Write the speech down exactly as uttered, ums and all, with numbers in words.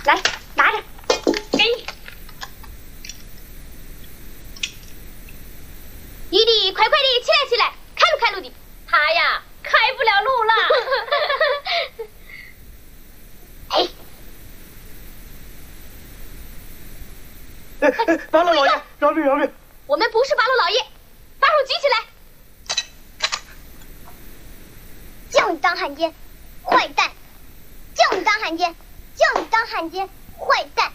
来拿着，给你。弟弟，快快的起来起来，开路开路的。 他呀，开不了路了。 哎， 哎哎，八路老爷，饶命饶命！ 我们不是八路老爷，把手举起来。 叫你当汉奸，坏蛋！叫你当汉奸，叫你当汉奸，坏蛋！